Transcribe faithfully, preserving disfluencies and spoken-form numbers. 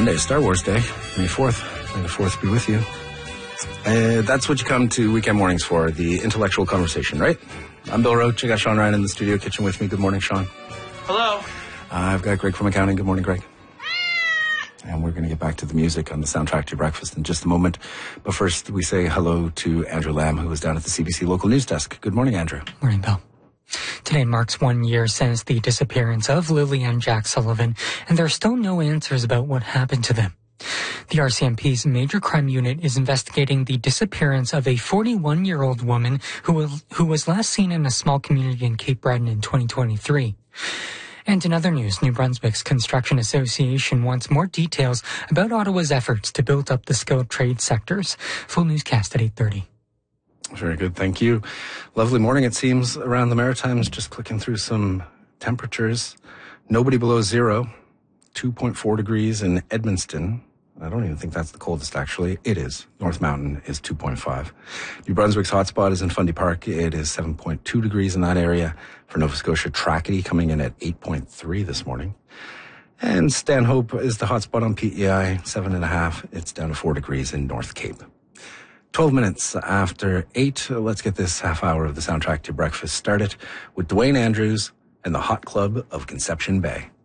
Monday, Star Wars Day, May fourth. May the fourth be with you. Uh, that's what you come to weekend mornings for, the intellectual conversation, right? I'm Bill Roach. I got Sean Ryan in the studio kitchen with me. Good morning, Sean. Hello. Uh, I've got Greg from accounting. Good morning, Greg. And we're going to get back to the music on the soundtrack to your breakfast in just a moment. But first, we say hello to Andrew Lamb, who is down at the C B C local news desk. Good morning, Andrew. Morning, Bill. Today marks one year since the disappearance of Lily and Jack Sullivan, and there are still no answers about what happened to them. The R C M P's Major Crime Unit is investigating the disappearance of a forty-one-year-old woman who was, who was last seen in a small community in Cape Breton in twenty twenty-three. And in other news, New Brunswick's Construction Association wants more details about Ottawa's efforts to build up the skilled trade sectors. Full newscast at eight thirty. Very good. Thank you. Lovely morning, it seems, around the Maritimes. Just clicking through some temperatures. Nobody below zero. two point four degrees in Edmundston. I don't even think that's the coldest, actually. It is. North Mountain is two point five. New Brunswick's hotspot is in Fundy Park. It is seven point two degrees in that area. For Nova Scotia, Tracadie coming in at eight point three this morning. And Stanhope is the hotspot on P E I, seven point five. It's down to four degrees in North Cape. twelve minutes after eight, let's get this half hour of the soundtrack to breakfast started with Dwayne Andrews and the Hot Club of Conception Bay.